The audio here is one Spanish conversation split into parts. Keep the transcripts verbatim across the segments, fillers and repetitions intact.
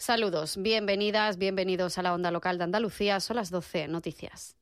Saludos, bienvenidas, bienvenidos a la Onda Local de Andalucía. Son las doce, noticias.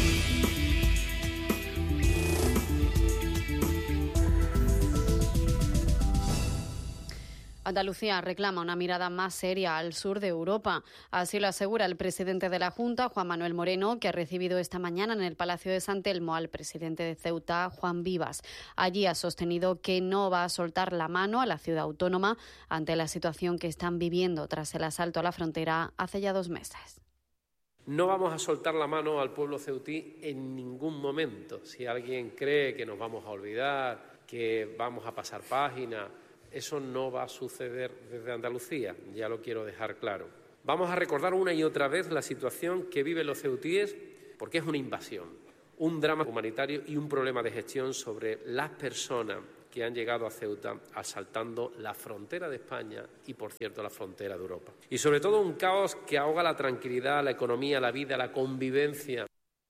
Andalucía reclama una mirada más seria al sur de Europa. Así lo asegura el presidente de la Junta, Juan Manuel Moreno, que ha recibido esta mañana en el Palacio de San Telmo al presidente de Ceuta, Juan Vivas. Allí ha sostenido que no va a soltar la mano a la ciudad autónoma ante la situación que están viviendo tras el asalto a la frontera hace ya dos meses. No vamos a soltar la mano al pueblo ceutí en ningún momento. Si alguien cree que nos vamos a olvidar, que vamos a pasar página, eso no va a suceder desde Andalucía, ya lo quiero dejar claro. Vamos a recordar una y otra vez la situación que viven los ceutíes, porque es una invasión, un drama humanitario y un problema de gestión sobre las personas que han llegado a Ceuta asaltando la frontera de España y, por cierto, la frontera de Europa. Y sobre todo un caos que ahoga la tranquilidad, la economía, la vida, la convivencia.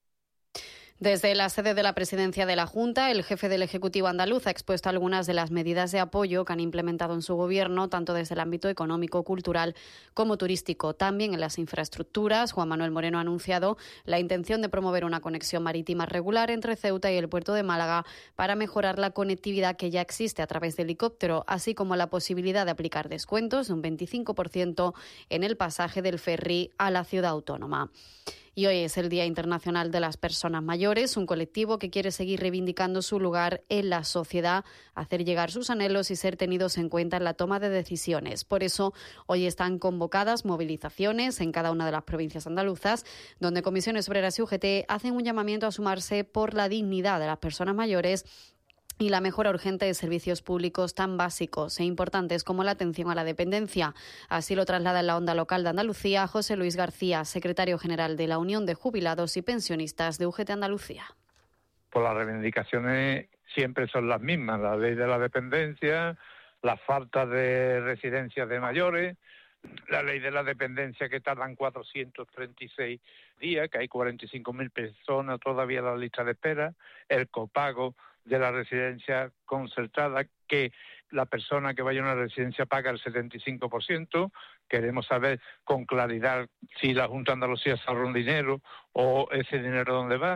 Desde la sede de la presidencia de la Junta, el jefe del Ejecutivo andaluz ha expuesto algunas de las medidas de apoyo que han implementado en su gobierno, tanto desde el ámbito económico, cultural como turístico. También en las infraestructuras, Juan Manuel Moreno ha anunciado la intención de promover una conexión marítima regular entre Ceuta y el puerto de Málaga para mejorar la conectividad que ya existe a través de helicóptero, así como la posibilidad de aplicar descuentos de un veinticinco por ciento en el pasaje del ferry a la ciudad autónoma. Y hoy es el Día Internacional de las Personas Mayores, un colectivo que quiere seguir reivindicando su lugar en la sociedad, hacer llegar sus anhelos y ser tenidos en cuenta en la toma de decisiones. Por eso, hoy están convocadas movilizaciones en cada una de las provincias andaluzas, donde Comisiones Obreras y U G T hacen un llamamiento a sumarse por la dignidad de las personas mayores y la mejora urgente de servicios públicos tan básicos e importantes como la atención a la dependencia. Así lo traslada en la Onda Local de Andalucía José Luis García, secretario general de la Unión de Jubilados y Pensionistas de U G T Andalucía. Pues las reivindicaciones siempre son las mismas, la ley de la dependencia, la falta de residencias de mayores, la ley de la dependencia que tardan cuatrocientos treinta y seis días, que hay cuarenta y cinco mil personas todavía en la lista de espera, el copago de la residencia concertada, que la persona que vaya a una residencia paga el setenta y cinco por ciento. Queremos saber con claridad si la Junta de Andalucía se ahorra un dinero o ese dinero dónde va.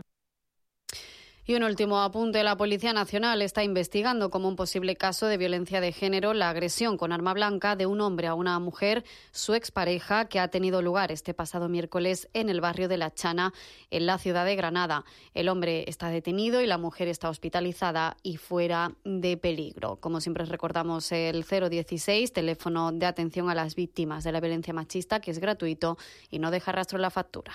Y un último apunte, la Policía Nacional está investigando como un posible caso de violencia de género la agresión con arma blanca de un hombre a una mujer, su expareja, que ha tenido lugar este pasado miércoles en el barrio de La Chana, en la ciudad de Granada. El hombre está detenido y la mujer está hospitalizada y fuera de peligro. Como siempre recordamos, el cero dieciséis, teléfono de atención a las víctimas de la violencia machista, que es gratuito y no deja rastro en la factura.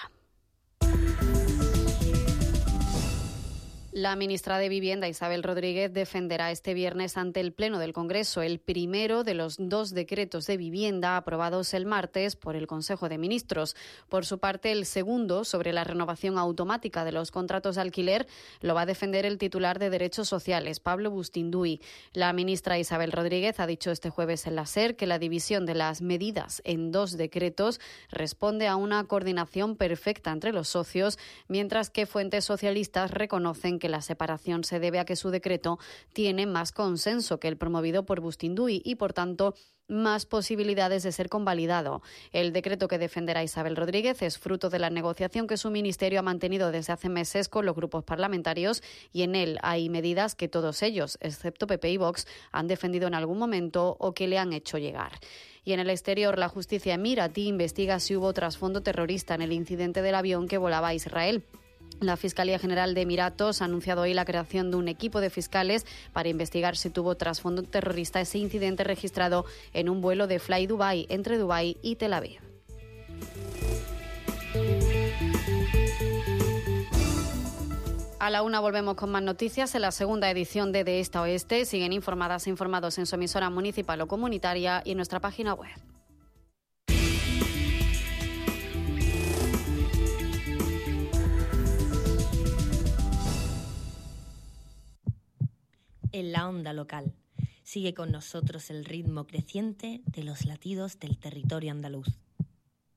La ministra de Vivienda, Isabel Rodríguez, defenderá este viernes ante el Pleno del Congreso el primero de los dos decretos de vivienda aprobados el martes por el Consejo de Ministros. Por su parte, el segundo, sobre la renovación automática de los contratos de alquiler, lo va a defender el titular de Derechos Sociales, Pablo Bustinduy. La ministra Isabel Rodríguez ha dicho este jueves en la SER que la división de las medidas en dos decretos responde a una coordinación perfecta entre los socios, mientras que fuentes socialistas reconocen que la separación se debe a que su decreto tiene más consenso que el promovido por Bustinduy y, por tanto, más posibilidades de ser convalidado. El decreto que defenderá Isabel Rodríguez es fruto de la negociación que su ministerio ha mantenido desde hace meses con los grupos parlamentarios y en él hay medidas que todos ellos, excepto P P y Vox, han defendido en algún momento o que le han hecho llegar. Y en el exterior, la justicia emiratí investiga si hubo trasfondo terrorista en el incidente del avión que volaba a Israel. La Fiscalía General de Emiratos ha anunciado hoy la creación de un equipo de fiscales para investigar si tuvo trasfondo terrorista ese incidente registrado en un vuelo de Fly Dubai entre Dubái y Tel Aviv. A la una volvemos con más noticias en la segunda edición de De Esta a Oeste. Siguen informadas e informados en su emisora municipal o comunitaria y en nuestra página web. En la Onda Local. Sigue con nosotros el ritmo creciente de los latidos del territorio andaluz.